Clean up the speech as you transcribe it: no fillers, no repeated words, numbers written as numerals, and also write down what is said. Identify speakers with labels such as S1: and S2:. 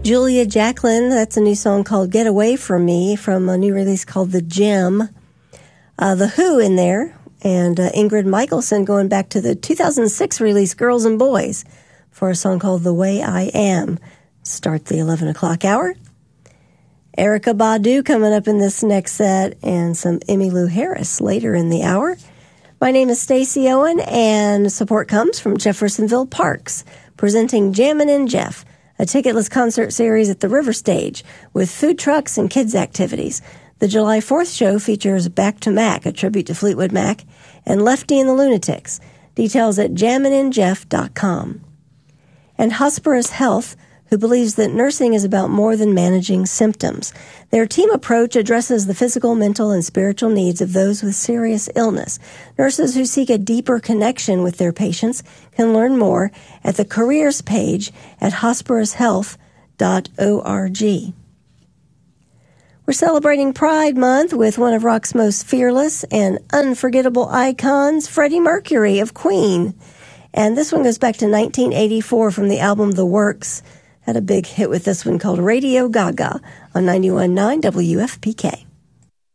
S1: Julia Jacqueline, that's a new song called Get Away From Me from a new release called The Gem. The Who in there, and Ingrid Michaelson going back to the 2006 release Girls and Boys for a song called The Way I Am. Start the 11 o'clock hour. Erykah Badu coming up in this next set, and some Emmylou Harris later in the hour. My name is Stacey Owen, and support comes from Jeffersonville Parks, presenting Jammin' and Jeff, a ticketless concert series at the River Stage with food trucks and kids' activities. The July 4th show features Back to Mac, a tribute to Fleetwood Mac, and Lefty and the Lunatics. Details at jamminandjeff.com. And Hesperus Health, who believes that nursing is about more than managing symptoms. Their team approach addresses the physical, mental, and spiritual needs of those with serious illness. Nurses who seek a deeper connection with their patients can learn more at the careers page at hesperushealth.org. We're celebrating Pride Month with one of rock's most fearless and unforgettable icons, Freddie Mercury of Queen. And this one goes back to 1984 from the album The Works. Had a big hit with this one called Radio Gaga on 91.9 WFPK.